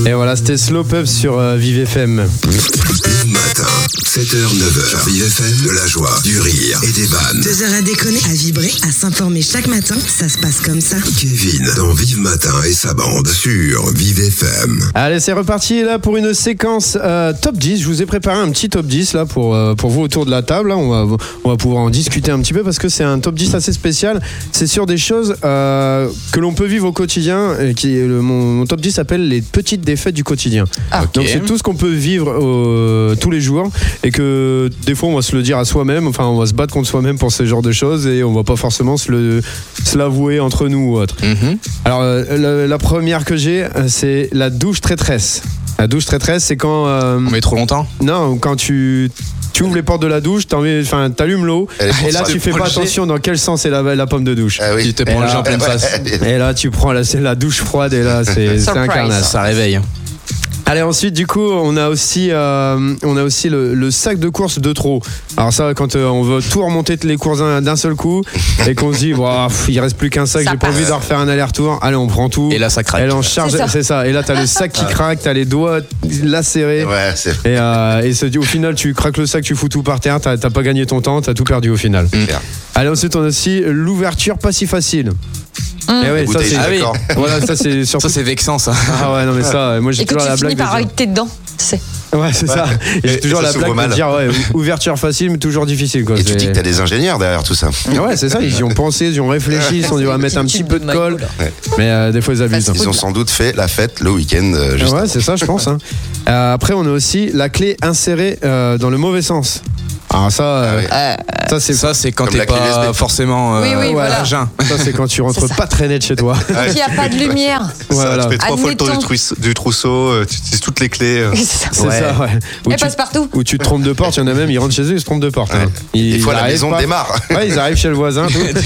Et voilà, c'était Slow Pub sur Vive FM. Matin, 7h, 9h, Vive FM, de la joie, du rire et des vannes. 2 heures à déconner, à vibrer, à s'informer chaque matin, ça se passe comme ça. Kevin dans Vive Matin et sa bande sur Vive FM. Allez, c'est reparti là pour une séquence top 10. Je vous ai préparé un petit top 10 là pour vous autour de la table. Là. On va pouvoir en discuter un petit peu parce que c'est un top 10 assez spécial. C'est sur des choses que l'on peut vivre au quotidien. Et mon top 10 s'appelle les petites défaites du quotidien. Ah, okay. Donc c'est tout ce qu'on peut vivre tous les jours et que des fois on va se le dire à soi-même. Enfin, on va se battre contre soi-même pour ce genre de choses et on va pas forcément se l'avouer entre nous ou autre. Mm-hmm. Alors la première que j'ai, c'est la douche traîtresse. La douche traîtresse, c'est quand on met trop longtemps. Non, quand tu ouvres les portes de la douche, t'allumes l'eau et là tu fais pas attention dans quel sens est la pomme de douche. Ah oui. Tu te prends le jus en pleine face. Et là tu prends la douche froide et là c'est un carnage. Ça réveille. Allez, ensuite, du coup, on a aussi le sac de courses de trop. Alors ça, quand on veut tout remonter les courses d'un seul coup et qu'on se dit, il reste plus qu'un sac, j'ai pas envie de refaire un aller-retour. Allez, on prend tout. Et là, ça craque. Elle en charge, c'est ça. Et là, t'as le sac qui craque, t'as les doigts lacérés. Ouais, et au final, tu craques le sac, tu fous tout par terre, t'as pas gagné ton temps, t'as tout perdu au final. Allez, ensuite, on a aussi l'ouverture pas si facile. Et ouais, ça c'est voilà, ça c'est surtout... Ça c'est vexant ça. Ah ouais, non mais ça, moi j'ai toujours la blague. Et que tu finis par avec tes dents, tu sais. Ouais, c'est ça. Et j'ai toujours la blague de dire ouverture facile mais toujours difficile quoi. Et tu dis que t'as des ingénieurs derrière tout ça. Ouais, c'est ça, ils y ont pensé, ils y ont réfléchi, ils se sont dit on va mettre un petit peu de colle. Mais des fois ils abusent. Ils ont sans doute fait la fête le week-end juste ouais, c'est ça je pense. Après on a aussi la clé insérée dans le mauvais sens. Alors ça c'est quand t'es pas forcément voilà. Ça c'est quand tu rentres pas très net chez toi. Il n'y a pas de lumière. Voilà. Tu fais 3 fois le tour du trousseau, tu utilises toutes les clés. C'est ça, ouais. Elle passe partout. Ou tu te trompes de porte, il y en a même, ils rentrent chez eux, ils se trompent de porte. Ouais. Des fois la maison démarre. Ouais, ils arrivent chez le voisin.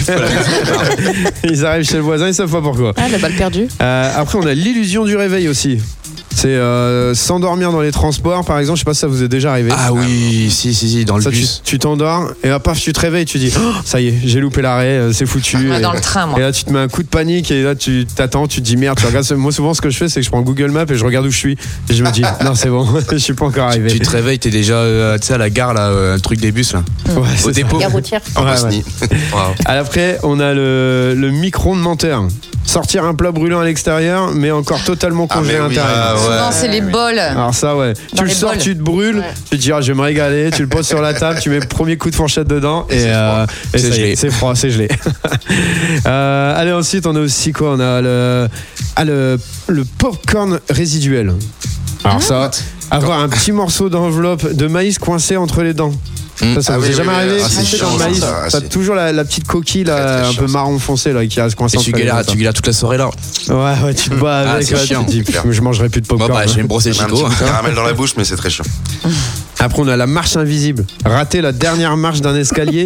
Ils arrivent chez le voisin, ils savent pas pourquoi. Ah, la balle perdue. Après, on a l'illusion du réveil aussi. C'est s'endormir dans les transports, par exemple. Je sais pas si ça vous est déjà arrivé. Ah oui, si, dans le bus. Tu t'endors et là, paf, tu te réveilles, tu dis ça y est, j'ai loupé l'arrêt, c'est foutu. Dans le train, moi. Et là, tu te mets un coup de panique et là, tu t'attends, tu te dis merde. Tu regardes. Moi, souvent, ce que je fais, c'est que je prends Google Maps et je regarde où je suis. Et je me dis non, c'est bon, je suis pas encore arrivé. Tu te réveilles, t'es déjà à la gare, là, le truc des bus, là. Ouais, au dépôt. Gare routière. En Bosnie. Wow. Après, on a le micro-ondes menteur. Sortir un plat brûlant à l'extérieur, mais encore totalement congelé à l'intérieur. Non, c'est les bols. Alors ça, ouais. Tu le sors, tu te brûles, tu te dis, je vais me régaler, tu le poses sur la table, tu mets le premier coup de fourchette dedans, et c'est gelé. C'est froid, c'est gelé. Allez, ensuite, on a aussi quoi ? On a le popcorn résiduel. Alors ça, avoir un petit morceau d'enveloppe de maïs coincé entre les dents. Ça vous est jamais arrivé? C'est chiant, dans le maïs. T'as toujours la petite coquille là, un peu marron foncé là, qui reste coincée. Et tu galères toute la soirée là. Ouais, tu te bois avec. C'est chiant. Tu te dis, je mangerai plus de popcorn. Je vais me brosser le chico. Un petit caramel dans la bouche, mais c'est très chiant. Après, on a la marche invisible. Rater la dernière marche d'un escalier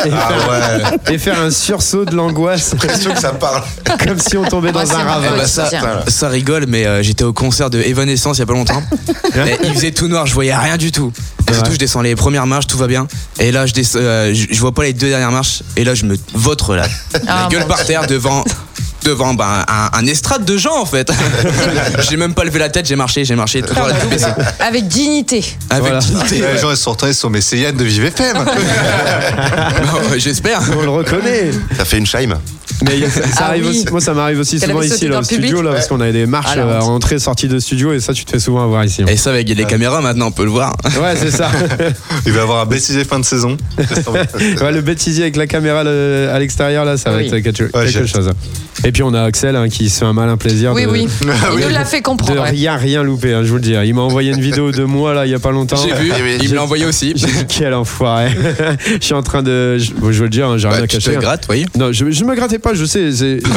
et faire un sursaut de l'angoisse. C'est sûr que ça parle. Comme si on tombait dans un ravin. Ça rigole, mais j'étais au concert de Evanescence il y a pas longtemps. Et il faisait tout noir, je voyais rien du tout. Et surtout, je descends les premières marches, tout va bien. Et là, je vois pas les 2 dernières marches. Et là, je me vautre la gueule par terre devant un estrade de gens en fait. J'ai même pas levé la tête, j'ai marché toujours la tête baissée. Avec dignité. Dignité. Les gens ils sont retournés sur mes Céliane de Vive FM. J'espère. On le reconnaît. Ça fait une chime. Mais ça arrive aussi, moi ça m'arrive aussi souvent ici là, au studio là, parce qu'on a des marches entrée sortie de studio et ça tu te fais souvent avoir ici. Et ça avec les caméras maintenant on peut le voir. Ouais c'est ça. Il va y avoir un bêtisier fin de saison. Ouais, le bêtisier avec la caméra à l'extérieur là, ça va être quelque chose. Et puis on a Axel qui se fait un malin plaisir il nous l'a fait comprendre. De rien louper, je vous le dis. Il m'a envoyé une vidéo de moi là il y a pas longtemps. J'ai vu, il me l'a envoyé aussi. J'ai dit quel enfoiré. Je suis en train de, je veux le dire, j'ai rien à cacher. Tu te grattes, oui. Non, je me grattais pas, je sais.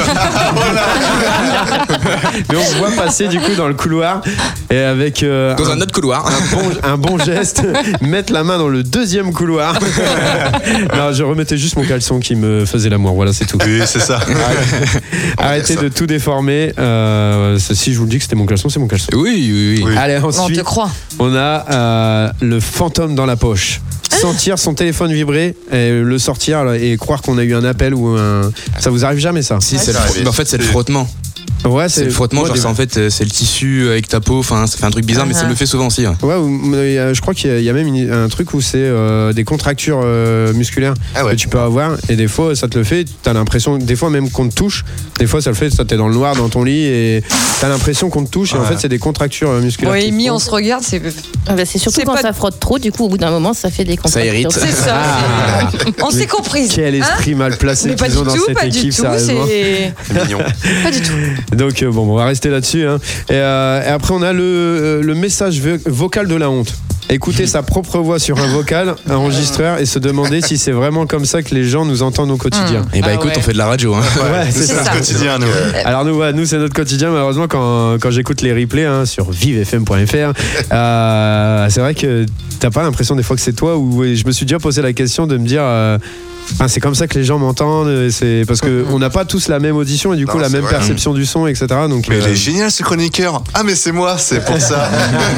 Mais on me voit passer du coup dans le couloir et avec dans un autre couloir un bon geste, mettre la main dans le deuxième couloir. Non, je remettais juste mon caleçon qui me faisait l'amour, voilà, c'est tout. Oui, c'est ça. Arrêtez de tout déformer. Si je vous le dis que c'était mon caleçon, c'est mon caleçon. Oui. Allez, ensuite, on te croit. On a le fantôme dans la poche. Sentir son téléphone vibrer et le sortir là, et croire qu'on a eu un appel ou un... Ça vous arrive jamais ça? Si, c'est en fait c'est le frottement. Ouais, c'est le frottement, genre en fait c'est le tissu avec ta peau, enfin ça fait un truc bizarre, mais ça me le fait souvent aussi. Ouais, je crois qu'il y a même un truc où c'est des contractures musculaires que tu peux avoir, et des fois ça te le fait, t'as l'impression, des fois même qu'on te touche, des fois ça le fait, ça t'es dans le noir dans ton lit et t'as l'impression qu'on te touche, et en fait c'est des contractures musculaires. Ouais, Amy, on se regarde, c'est surtout quand ça frotte trop, du coup au bout d'un moment ça fait des contractures. Ça irrite. C'est ça. On s'est compris. Quel esprit mal placé qu'ils ont dans cette équipe, sérieusement. C'est mignon. Pas du tout. Donc bon, on va rester là-dessus. Hein. Et après, on a le message vocal de la honte. Écouter sa propre voix sur un vocal, un enregistreur, et se demander si c'est vraiment comme ça que les gens nous entendent au quotidien. Et écoute, on fait de la radio. Hein. Ouais, c'est ça. Le quotidien, nous. Alors nous c'est notre quotidien. Malheureusement, quand j'écoute les replays sur vivefm.fr, c'est vrai que t'as pas l'impression des fois que c'est toi. Ou je me suis déjà posé la question de me dire. C'est comme ça que les gens m'entendent, c'est parce qu'on n'a pas tous la même audition et du coup la même perception du son, etc. Donc, mais il est génial ce chroniqueur. Ah mais c'est moi, c'est pour ça.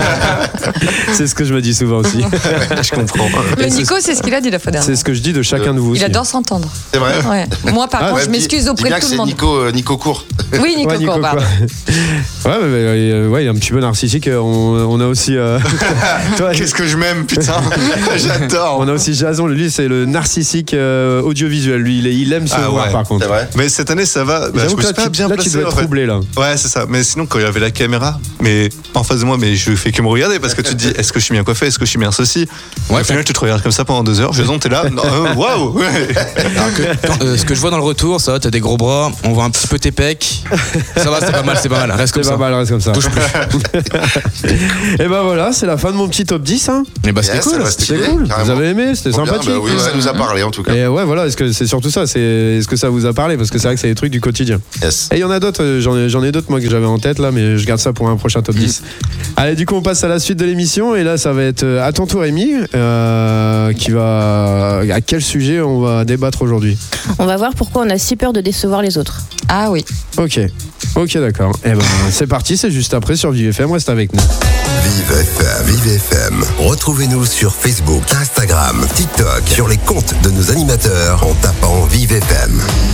C'est ce que je me dis souvent aussi. Je comprends. Mais Nico, c'est ce qu'il a dit la fois dernière. C'est ce que je dis de chacun de vous. Il adore s'entendre. C'est vrai. Ouais. Moi par contre, je m'excuse auprès de tout le monde. C'est Nico Court. Oui, Nico Court. Ouais, il est un petit peu narcissique. On a aussi. Toi, qu'est-ce que je m'aime, putain. J'adore. On a aussi Jason. Lui, c'est le narcissique audiovisuel. Lui, il aime se voir par contre. Mais cette année, ça va. Je me suis pas bien placé. Tu dois être troublé là. Ouais, c'est ça. Mais sinon, quand il y avait la caméra, mais en face de moi, mais je fais que me regarder parce que tu te dis, est-ce que je suis bien coiffé, est-ce que je suis bien ceci. Au final, tu te regardes comme ça pendant 2 heures. Jason, t'es là. Waouh. Ce que je vois dans le retour, ça va, t'as des gros bras, on voit un petit peu tes pecs. Ça va, c'est pas mal. Reste comme ça. Reste comme ça. Touche plus. Et ben voilà, c'est la fin de mon petit top 10. Et bah c'était cool. C'était cool. Vous avez aimé, c'était sympathique. Oui, ça nous a parlé en tout cas. Et ouais, voilà, est-ce que c'est surtout ça, est-ce que ça vous a parlé, parce que c'est vrai que c'est des trucs du quotidien. Yes. Et il y en a d'autres, j'en ai d'autres moi que j'avais en tête là, mais je garde ça pour un prochain top 10. Allez, du coup on passe à la suite de l'émission, et là ça va être à ton tour Rémi, qui va, à quel sujet on va débattre aujourd'hui? On va voir pourquoi on a si peur de décevoir les autres. Ah oui. Ok, d'accord. Et ben c'est parti, c'est juste après sur Vive FM, reste avec nous. Vive FM. Retrouvez-nous sur Facebook, Instagram, TikTok, sur les comptes de nos animateurs en tapant Vive FM.